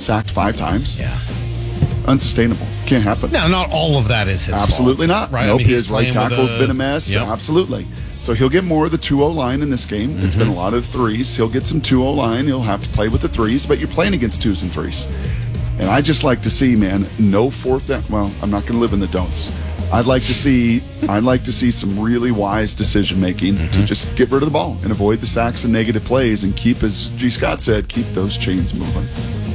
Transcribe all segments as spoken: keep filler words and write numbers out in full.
sacked five times. Yeah. Unsustainable. Can't happen. No, not all of that is his Absolutely fault. not. Right? Nope, I mean, his right tackle's a, been a mess. Yep. Absolutely. So he'll get more of the two oh-line in this game. Mm-hmm. It's been a lot of threes. He'll get some two oh-line. He'll have to play with the threes, but you're playing against twos and threes. And I just like to see, man, no fourth down. Well, I'm not going to live in the don'ts. I'd like to see I'd like to see some really wise decision-making mm-hmm. to just get rid of the ball and avoid the sacks and negative plays and keep, as G. Scott said, keep those chains moving.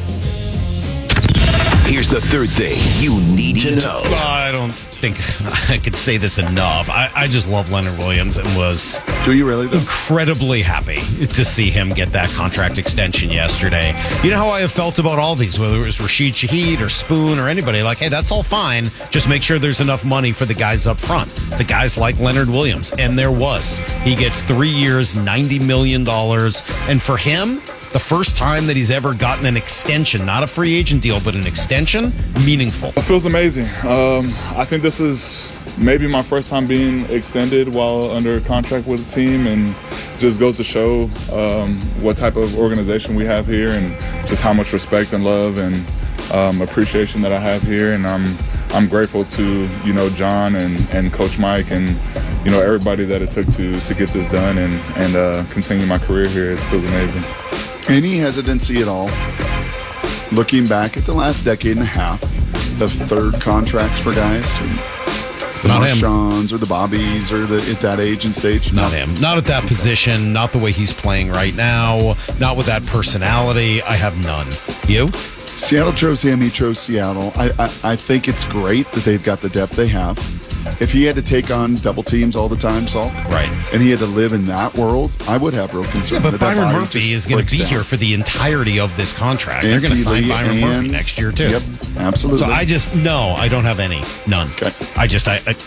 Here's the third thing you need to know. Well, I don't think I could say this enough. I, I just love Leonard Williams and was Do you really, though? incredibly happy to see him get that contract extension yesterday. You know how I have felt about all these, whether it was Rashid Shaheed or Spoon or anybody, like, hey, that's all fine. Just make sure there's enough money for the guys up front. The guys like Leonard Williams. And there was. He gets three years, ninety million dollars. And for him, the first time that he's ever gotten an extension, not a free agent deal, but an extension, meaningful. It feels amazing. Um, I think this is maybe my first time being extended while under contract with the team, and just goes to show um, what type of organization we have here and just how much respect and love and um, appreciation that I have here. And I'm I'm grateful to, you know, John and, and Coach Mike and, you know, everybody that it took to to get this done and, and uh, continue my career here. It feels amazing. Any hesitancy at all, looking back at the last decade and a half of third contracts for guys? The Not him. Marshawns or the Bobbies or the, at that age and stage? Not him. Not at that position. Not the way he's playing right now. Not with that personality. I have none. You? Seattle chose him. He chose Seattle. I, I, I think it's great that they've got the depth they have. If he had to take on double teams all the time, Salk, right, and he had to live in that world, I would have real concern. Yeah, but that Byron that Murphy is going to be down. here for the entirety of this contract. And They're going to sign Lee Byron and, Murphy next year, too. Yep, absolutely. So I just, no, I don't have any. None. Okay. I just, I, I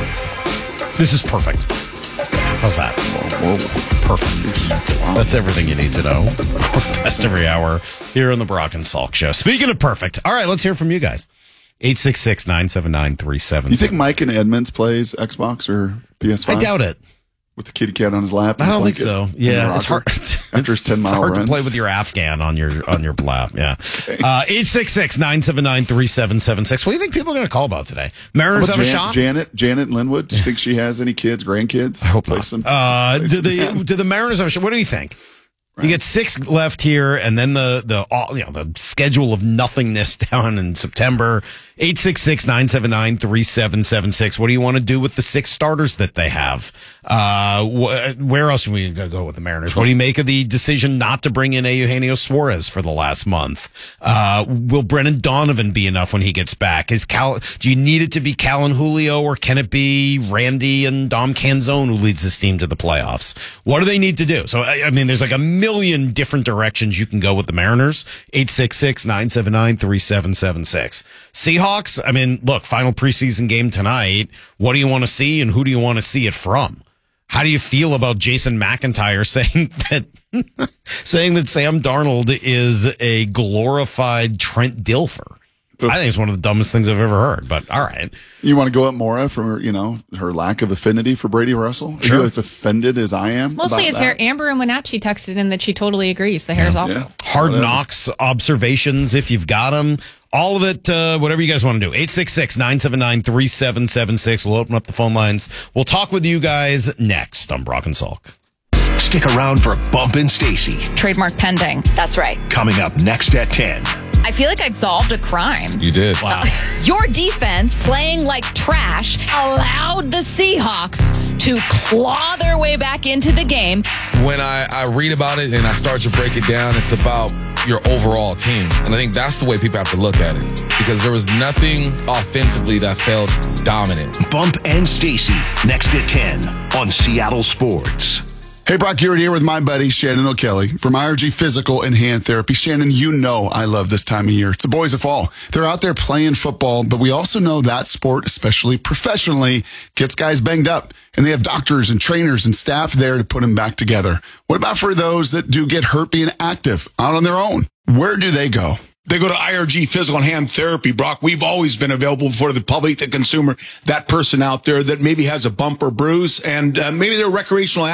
this is perfect. How's that? Whoa, whoa. Perfect. Wow. That's everything you need to know. Best every hour here on the Brock and Salk Show. Speaking of perfect, all right, let's hear from you guys. eight six six, nine seven nine, three seven seven. You think Mike and Edmonds plays Xbox or P S five? I doubt it. With the kitty cat on his lap? I don't think so. Yeah, it's hard. After his ten mile It's hard runs. to play with your Afghan on your on your lap. Yeah. Uh, eight six six, nine seven nine, three seven seven six. What do you think people are going to call about today? Mariners have Jan- a shot? Janet, Janet Linwood. Do you think she has any kids, grandkids? I hope play not. Some, uh, play do some the down. do the Mariners have a shot? What do you think? Right. You get six left here, and then the the all, you know the schedule of nothingness down in September. Eight six six nine seven nine three seven seven six. What do you want to do with the six starters that they have? Uh, wh- where else are we going to go with the Mariners? What do you make of the decision not to bring in Eugenio Suarez for the last month? Uh, will Brennan Donovan be enough when he gets back? Is Cal? Do you need it to be Cal and Julio, or can it be Randy and Dom Canzone who leads this team to the playoffs? What do they need to do? So I, I mean, there's like a million different directions you can go with the Mariners. Eight six six nine seven nine three seven seven six. Seahawks, I mean, look, final preseason game tonight. What do you want to see, and who do you want to see it from? How do you feel about Jason McIntyre saying that saying that Sam Darnold is a glorified Trent Dilfer? I think it's one of the dumbest things I've ever heard, but all right. You want to go at Mora for, you know, her lack of affinity for Brady Russell? Are Sure. you as offended as I am? Mostly about it's that? hair. Amber and Wenatchee texted in that she totally agrees. The hair is awful. Yeah. Hard Whatever. knocks, observations, if you've got them. All of it, uh, whatever you guys want to do. eight six six nine seven nine three seven seven six. We'll open up the phone lines. We'll talk with you guys next on Brock and Salk. Stick around for Bump and Stacy. Trademark pending. That's right. Coming up next at ten. I feel like I've solved a crime. You did. Wow. Your defense, playing like trash, allowed the Seahawks to claw their way back into the game. When I, I read about it and I start to break it down, it's about your overall team. And I think that's the way people have to look at it. Because there was nothing offensively that felt dominant. Bump and Stacy next at ten on Seattle Sports. Hey, Brock Hewitt here with my buddy Shannon O'Kelly from I R G Physical and Hand Therapy. Shannon, you know I love this time of year. It's the boys of fall. They're out there playing football, but we also know that sport, especially professionally, gets guys banged up. And they have doctors and trainers and staff there to put them back together. What about for those that do get hurt being active out on their own? Where do they go? They go to I R G Physical and Hand Therapy, Brock. We've always been available for the public, the consumer, that person out there that maybe has a bump or bruise, and uh, maybe they're a recreational athlete.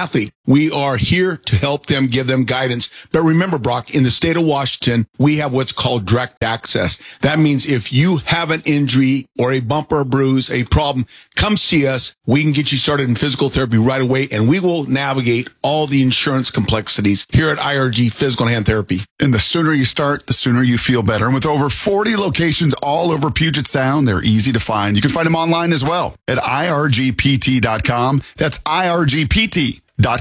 We are here to help them, give them guidance. But remember, Brock, in the state of Washington, we have what's called direct access. That means if you have an injury or a bump or a bruise, a problem, come see us. We can get you started in physical therapy right away, and we will navigate all the insurance complexities here at I R G Physical and Hand Therapy. And the sooner you start, the sooner you feel better. And with over forty locations all over Puget Sound, they're easy to find. You can find them online as well at I R G P T dot com. That's I R G P T dot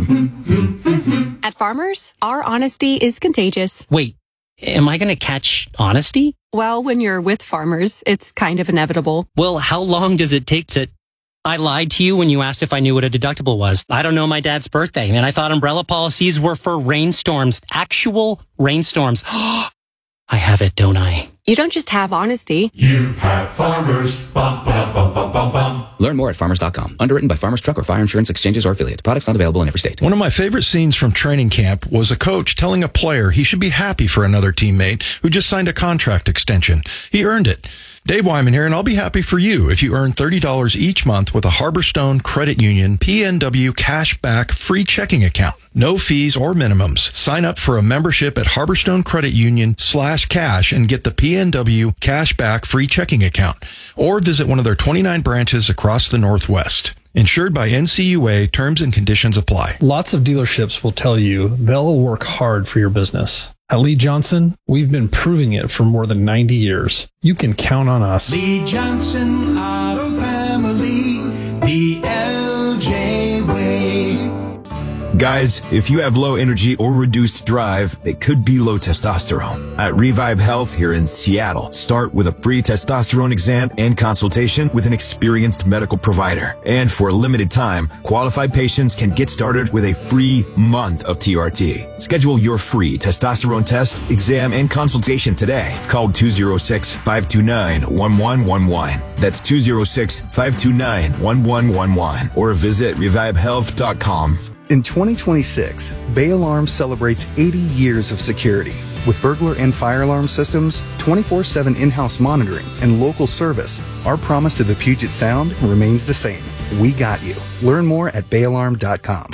com. At Farmers, our honesty is contagious. Wait, am I going to catch honesty? Well, when you're with Farmers, it's kind of inevitable. Well, how long does it take to... I lied to you when you asked if I knew what a deductible was. I don't know my dad's birthday, and I thought umbrella policies were for rainstorms. Actual rainstorms. I have it, don't I? You don't just have honesty. You have Farmers. Bum, bum, bum, bum, bum, bum. Learn more at farmers dot com. Underwritten by Farmers Truck or Fire Insurance Exchanges or affiliate. Products not available in every state. One of my favorite scenes from training camp was a coach telling a player he should be happy for another teammate who just signed a contract extension. He earned it. Dave Wyman here, and I'll be happy for you if you earn thirty dollars each month with a Harborstone Credit Union P N W Cashback free checking account. No fees or minimums. Sign up for a membership at Harborstone Credit Union slash cash and get the P N W Cashback free checking account. Or visit one of their twenty-nine branches across the Northwest. Insured by N C U A, terms and conditions apply. Lots of dealerships will tell you they'll work hard for your business. At Lee Johnson, we've been proving it for more than ninety years. You can count on us. Lee Johnson Auto Family, the L J way. Guys, if you have low energy or reduced drive, it could be low testosterone. At Revive Health here in Seattle, start with a free testosterone exam and consultation with an experienced medical provider. And for a limited time, qualified patients can get started with a free month of T R T. Schedule your free testosterone test, exam, and consultation today. Call two oh six, five two nine, one one one one. That's two oh six, five two nine, one one one one. Or visit revive health dot com. In twenty twenty-six, Bay Alarm celebrates eighty years of security. With burglar and fire alarm systems, twenty-four seven in-house monitoring, and local service, our promise to the Puget Sound remains the same. We got you. Learn more at bay alarm dot com.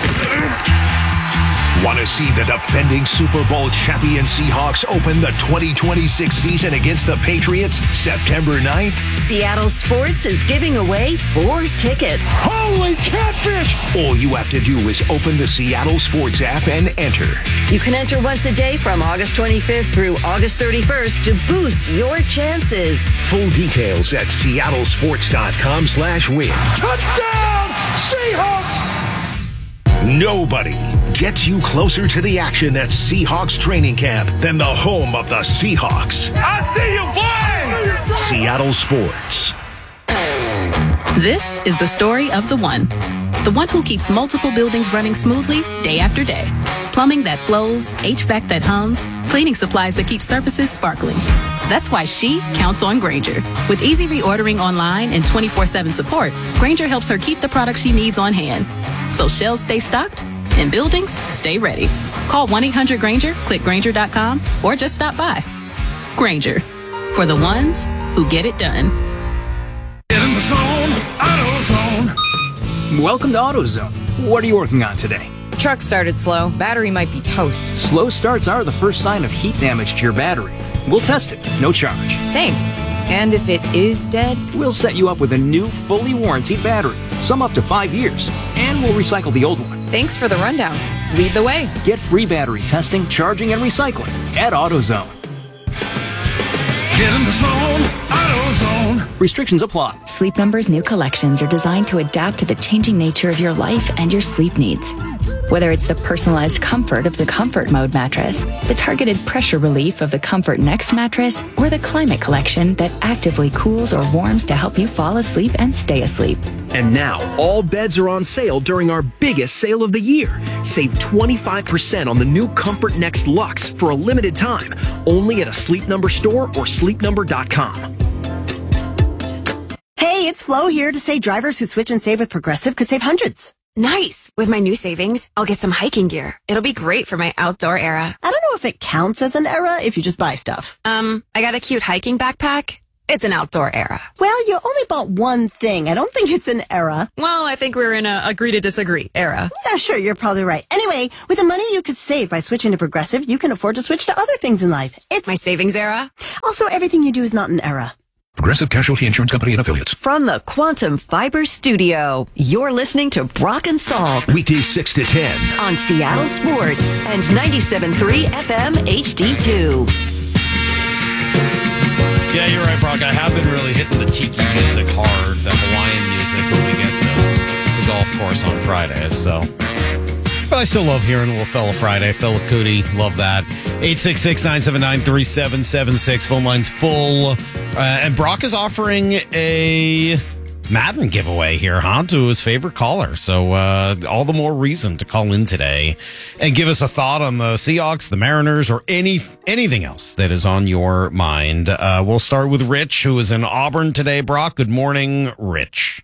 Want to see the defending Super Bowl champion Seahawks open the twenty twenty-six season against the Patriots September ninth? Seattle Sports is giving away four tickets. Holy catfish! All you have to do is open the Seattle Sports app and enter. You can enter once a day from August twenty-fifth through August thirty-first to boost your chances. Full details at seattle sports dot com slash win. Touchdown, Seahawks! Nobody gets you closer to the action at Seahawks training camp than the home of the Seahawks. I see you, boy! Seattle Sports. This is the story of the one. The one who keeps multiple buildings running smoothly day after day. Plumbing that flows, H V A C that hums, cleaning supplies that keep surfaces sparkling. That's why she counts on Grainger. With easy reordering online and twenty-four seven support, Grainger helps her keep the products she needs on hand. So shelves stay stocked and buildings stay ready. Call one eight hundred Grainger, click Grainger dot com, or just stop by. Grainger, for the ones who get it done. Get in the zone, AutoZone. Welcome to AutoZone. What are you working on today? Truck started slow. Battery might be toast. Slow starts are the first sign of heat damage to your battery. We'll test it, no charge. Thanks. And if it is dead? We'll set you up with a new, fully warranted battery, some up to five years, and we'll recycle the old one. Thanks for the rundown. Lead the way. Get free battery testing, charging, and recycling at AutoZone. Get in the zone, AutoZone. Restrictions apply. Sleep Number's new collections are designed to adapt to the changing nature of your life and your sleep needs. Whether it's the personalized comfort of the Comfort Mode mattress, the targeted pressure relief of the Comfort Next mattress, or the Climate Collection that actively cools or warms to help you fall asleep and stay asleep. And now, all beds are on sale during our biggest sale of the year. Save twenty-five percent on the new Comfort Next Luxe for a limited time, only at a Sleep Number store or sleep number dot com. Hey, it's Flo here to say drivers who switch and save with Progressive could save hundreds. Nice! With my new savings, I'll get some hiking gear. It'll be great for my outdoor era. I don't know if it counts as an era if you just buy stuff. Um, I got a cute hiking backpack. It's an outdoor era. Well, you only bought one thing. I don't think it's an era. Well, I think we're in a agree to disagree era. Yeah, sure, you're probably right. Anyway, with the money you could save by switching to Progressive, you can afford to switch to other things in life. It's my savings era. Also, everything you do is not an era. Progressive Casualty Insurance Company and Affiliates. From the Quantum Fiber Studio, you're listening to Brock and Salk. Weekdays six to ten. On Seattle Sports and ninety-seven point three F M H D two. Yeah, you're right, Brock. I have been really hitting the tiki music hard, the Hawaiian music when we get to the golf course on Fridays, so... But I still love hearing a little Fella Friday. Fella Cootie, love that. eight six six, nine seven nine, three seven seven six. Phone line's full. Uh, and Brock is offering a Madden giveaway here, huh, to his favorite caller. So uh, all the more reason to call in today and give us a thought on the Seahawks, the Mariners, or any anything else that is on your mind. Uh, we'll start with Rich, who is in Auburn today. Brock, good morning, Rich.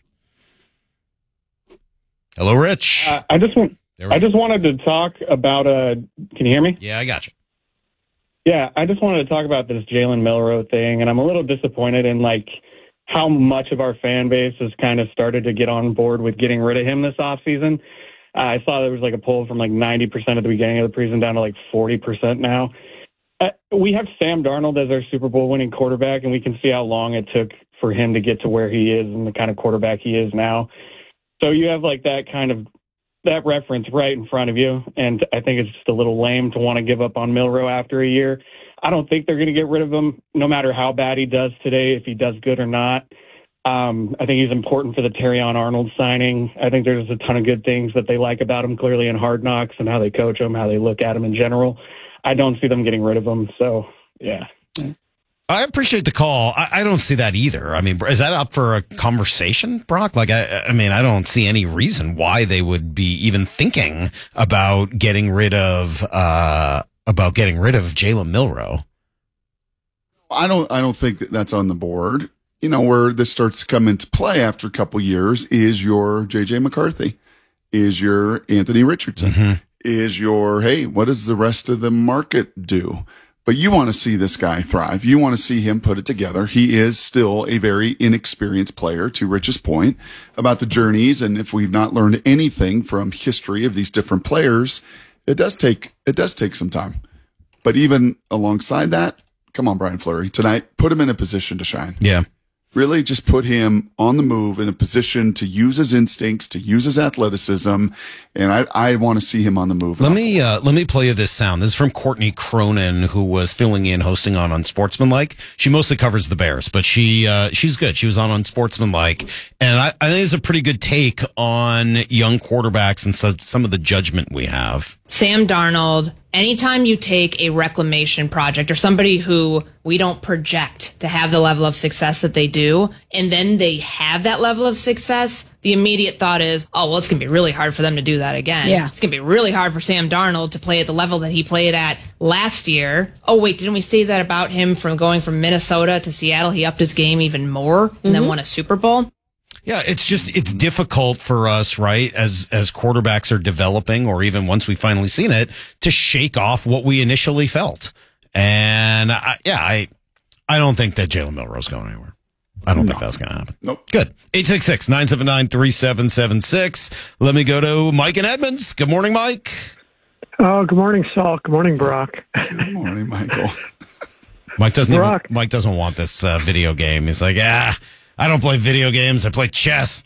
Hello, Rich. Uh, I just want... I just wanted to talk about, uh, can you hear me? Yeah, I got you. Yeah, I just wanted to talk about this Jalen Milroe thing, and I'm a little disappointed in, like, how much of our fan base has kind of started to get on board with getting rid of him this offseason. Uh, I saw there was, like, a poll from, like, ninety percent at the beginning of the season down to, like, forty percent now. Uh, we have Sam Darnold as our Super Bowl winning quarterback, and we can see how long it took for him to get to where he is and the kind of quarterback he is now. So you have, like, that kind of that reference right in front of you, and I think it's just a little lame to want to give up on Milroe after a year. I don't think they're going to get rid of him, no matter how bad he does today, if he does good or not. Um, I think he's important for the Terrion Arnold signing. I think there's a ton of good things that they like about him, clearly in Hard Knocks, and how they coach him, how they look at him in general. I don't see them getting rid of him, so, yeah. I appreciate the call. I, I don't see that either. I mean, is that up for a conversation, Brock? Like, I, I mean, I don't see any reason why they would be even thinking about getting rid of uh, about getting rid of Jalen Milroe. I don't. I don't think that that's on the board. You know, where this starts to come into play after a couple years is your J J McCarthy, is your Anthony Richardson, mm-hmm. is your hey, what does the rest of the market do? But you want to see this guy thrive. You want to see him put it together. He is still a very inexperienced player, to Rich's point about the journeys. And if we've not learned anything from history of these different players, it does take, it does take some time. But even alongside that, come on, Brian Fleury, tonight, put him in a position to shine. Yeah. Really just put him on the move in a position to use his instincts, to use his athleticism, and I, I want to see him on the move. Let me uh, let me play you this sound. This is from Courtney Cronin, who was filling in, hosting on Unsportsmanlike. She mostly covers the Bears, but she uh, she's good. She was on Unsportsmanlike, and I, I think it's a pretty good take on young quarterbacks and so, some of the judgment we have. Sam Darnold, anytime you take a reclamation project or somebody who we don't project to have the level of success that they do, and then they have that level of success, the immediate thought is, oh, well, it's going to be really hard for them to do that again. Yeah. It's going to be really hard for Sam Darnold to play at the level that he played at last year. Oh, wait, didn't we say that about him from going from Minnesota to Seattle? He upped his game even more and mm-hmm. then won a Super Bowl. Yeah, it's just, it's difficult for us, right, as as quarterbacks are developing, or even once we've finally seen it, to shake off what we initially felt. And, I, yeah, I I don't think that Jalen Milroe's going anywhere. I don't no. think that's going to happen. Nope. Good. eight six six, nine seven nine, three seven seven six. Let me go to Mike in Edmonds. Good morning, Mike. Oh, good morning, Saul. Good morning, Brock. Good morning, Michael. Mike doesn't Brock. Even, Mike doesn't want this uh, video game. He's like, ah. I don't play video games. I play chess.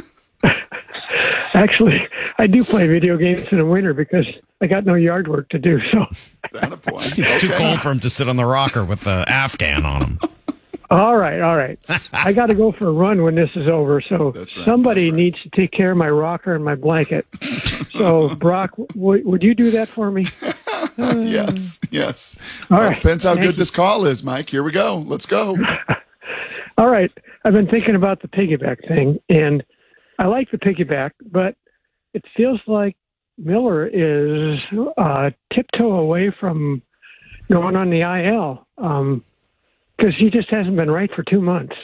Actually, I do play video games in the winter because I got no yard work to do. So it's okay. Too cold for him to sit on the rocker with the Afghan on him. All right, all right. I got to go for a run when this is over. So right, somebody right. needs to take care of my rocker and my blanket. So Brock, w- would you do that for me? Uh, yes, yes. All well, right. It depends how Thank good you. this call is, Mike. Here we go. Let's go. All right. I've been thinking about the piggyback thing, and I like the piggyback, but it feels like Miller is uh, tiptoe away from going on the I L um, because he just hasn't been right for two months.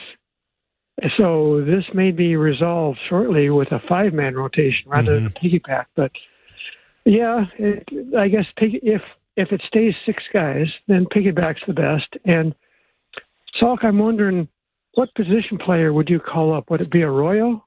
So this may be resolved shortly with a five-man rotation rather mm-hmm. than a piggyback. But, yeah, it, I guess pig, if if it stays six guys, then piggyback's the best. And, Salk, I'm wondering, what position player would you call up? Would it be Arroyo?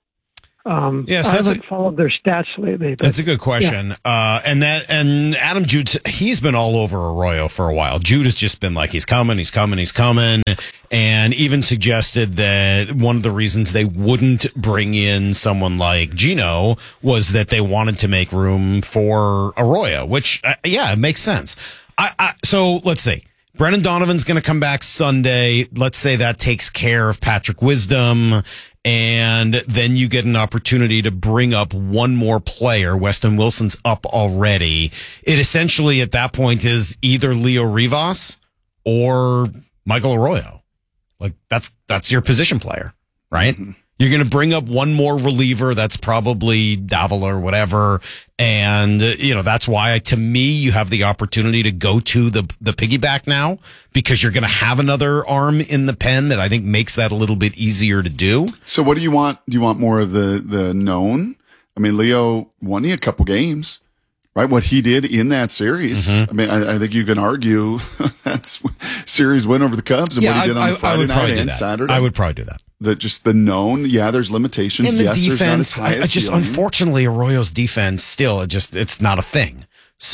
Um, Yes, I that's haven't a- followed their stats lately. But, That's a good question. yeah. Uh, and that, and Adam Jude, he's been all over Arroyo for a while. Jude has just been like, he's coming, he's coming, he's coming. And even suggested that one of the reasons they wouldn't bring in someone like Gino was that they wanted to make room for Arroyo, which, uh, yeah, it makes sense. I, I, so let's see. Brennan Donovan's going to come back Sunday. Let's say that takes care of Patrick Wisdom. And then you get an opportunity to bring up one more player. Weston Wilson's up already. It essentially at that point is either Leo Rivas or Michael Arroyo. Like that's, that's your position player, right? Mm-hmm. You're going to bring up one more reliever. That's probably Davila or whatever. And, uh, you know, that's why to me, you have the opportunity to go to the, the piggyback now because you're going to have another arm in the pen that I think makes that a little bit easier to do. So what do you want? Do you want more of the, the known? I mean, Leo won you a couple games, right? What he did in that series. Mm-hmm. I mean, I, I think you can argue that's series win over the Cubs and Yeah, what he did I- on I- I Friday would probably night do and that. Saturday. I would probably do that. The, just the known, yeah, there's limitations. And the yes, defense, there's not I, as high I a just, ceiling. unfortunately, Arroyo's defense still, it just, it's not a thing.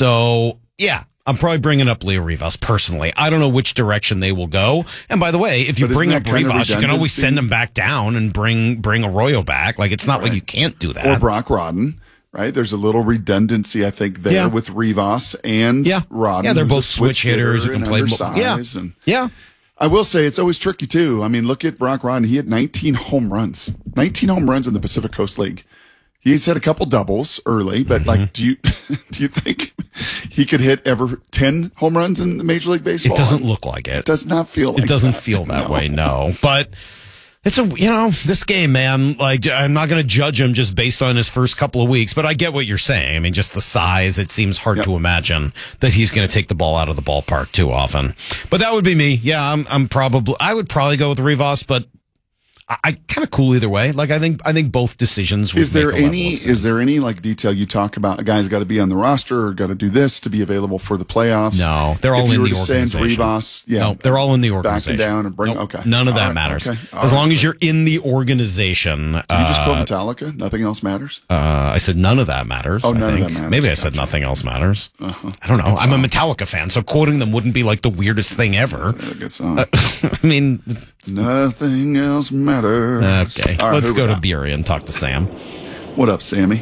So, yeah, I'm probably bringing up Leo Rivas personally. I don't know which direction they will go. And by the way, if you But isn't bring that up kind of Rivas, you can always redundancy? send him back down and bring, bring Arroyo back. Like, it's not like you can't do that. Or Brock Rodden, right? There's a little redundancy, I think, there Yeah. with Rivas and Yeah. Rodden. Yeah, they're who's a both switch hitters who hitter can and play mo- undersized yeah. and- Yeah. I will say it's always tricky too. I mean, look at Brock Rodden. He had nineteen home runs, nineteen home runs in the Pacific Coast League. He's had a couple doubles early, but Mm-hmm. like, do you do you think he could hit ever ten home runs in Major League Baseball? It doesn't look like it. It does not feel. Like It doesn't that. feel that No. way, no. But it's a, you know, this game, man, like, I'm not going to judge him just based on his first couple of weeks, but I get what you're saying. I mean, just the size, it seems hard Yep. to imagine that he's going to take the ball out of the ballpark too often. But that would be me. Yeah, I'm, I'm probably, I would probably go with Rivas, but I, I kind of cool either way. Like, I think, I think both decisions would Is there make a level any? of sense. Is there any like detail you talk about? A guy's got to be on the roster or got to do this to be available for the playoffs. No, they're all if you in were the to send organization. Rivas, yeah, No, they're all in the backing organization. down and bring. Nope, Okay, none of All that right, matters. okay, all As right. long as you're in the organization. Did you just uh, quote Metallica? Nothing else matters. Uh, I said none of that matters. Oh, I none of think. that matters. Maybe I said nothing else matters. Uh-huh. I don't know. I'm a Metallica fan, so quoting them wouldn't be like the weirdest thing ever. Good song. Uh, I mean, nothing else matters. okay. All right, Let's who go we to got? Beery and talk to Sam. What up, Sammy?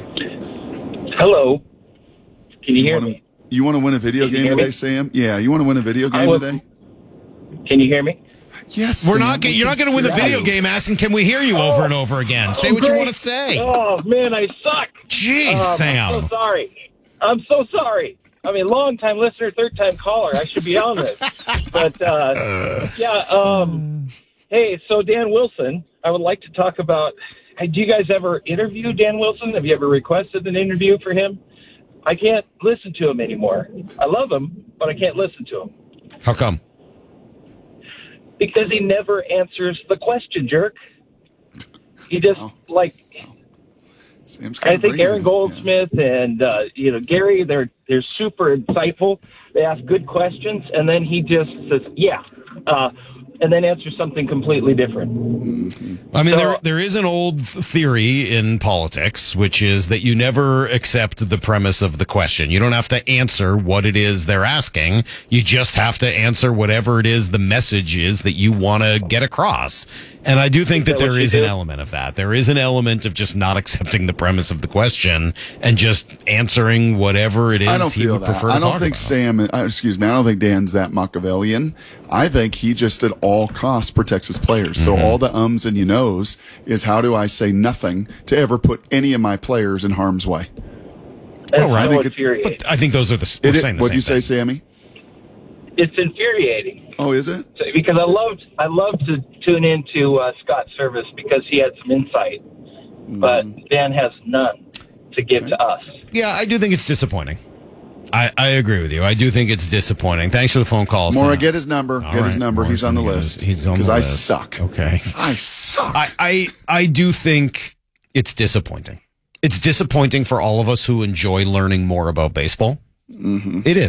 Hello. Can you hear wanna, me? You want to win a video Can you game hear today, me? Sam? Yeah, you want to win a video I game will- today? Can you hear me? Yes. We're Sam, not. we You're can not going to win the hear video you. game asking, "Can we hear you?" over and over again. Say Oh, what you great. want to say. Oh, man, I suck. Jeez, Um, Sam. I'm so sorry. I'm so sorry. I mean, long-time listener, third-time caller. I should be on this. But, uh, yeah, um, hey, so Dan Wilson, I would like to talk about, hey, do you guys ever interview Dan Wilson? Have you ever requested an interview for him? I can't listen to him anymore. I love him, but I can't listen to him. How come? Because he never answers the question, jerk. He just, like... Sam's I think Aaron Goldsmith and uh, you know Gary, they're they're super insightful. They ask good questions, and then he just says, "Yeah," uh, and then answers something completely different. I mean, there there is an old theory in politics, which is that you never accept the premise of the question. You don't have to answer what it is they're asking. You just have to answer whatever it is the message is that you want to get across. And I do think that, Is that there what you is an do? element of that. There is an element of just not accepting the premise of the question and just answering whatever it is I don't he feel would that. prefer to I don't talk think about. Sam, uh, excuse me, I don't think Dan's that Machiavellian. I think he just at all costs protects his players. So Mhm. all the ums and you knows is how do I say nothing to ever put any of my players in harm's way? That's I so think it- infuriating. I think those are the. We're It is- saying the what'd same you say, thing. Sammy? It's infuriating. Oh, is it? So, because I loved I loved to tune into uh, Scott's service because he had some insight, but Dan has none to give to us. Yeah, I do think it's disappointing. I, I agree with you. I do think it's disappointing. Thanks for the phone call. Maura, Sam. get his number. All Get his right, number. Maura's He's on the gonna get list. his- He's on the Because I list. suck. Okay. I suck. I, I I do think it's disappointing. It's disappointing for all of us who enjoy learning more about baseball. Mm-hmm. It is.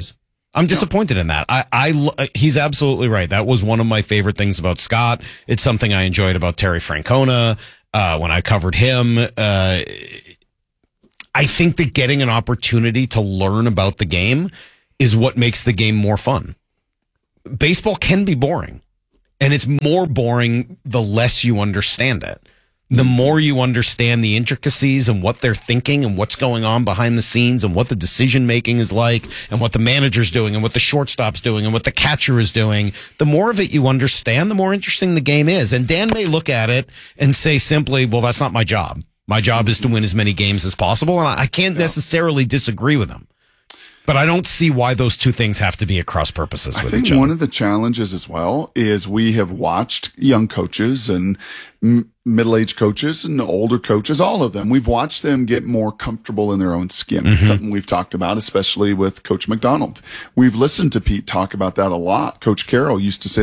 I'm disappointed in that. I, I, he's absolutely right. That was one of my favorite things about Scott. It's something I enjoyed about Terry Francona, uh, when I covered him. Uh, I think that getting an opportunity to learn about the game is what makes the game more fun. Baseball can be boring, and it's more boring the less you understand it. The more you understand the intricacies and what they're thinking and what's going on behind the scenes and what the decision making is like and what the manager's doing and what the shortstop's doing and what the catcher is doing, the more of it you understand, the more interesting the game is. And Dan may look at it and say simply, well, that's not my job. My job is to win as many games as possible. And I can't necessarily disagree with him. But I don't see why those two things have to be at cross purposes with I think each other. one of the challenges as well is we have watched young coaches and m- middle-aged coaches and older coaches, all of them. We've watched them get more comfortable in their own skin. Mm-hmm. Something we've talked about, especially with Coach McDonald. We've listened to Pete talk about that a lot. Coach Carroll used to say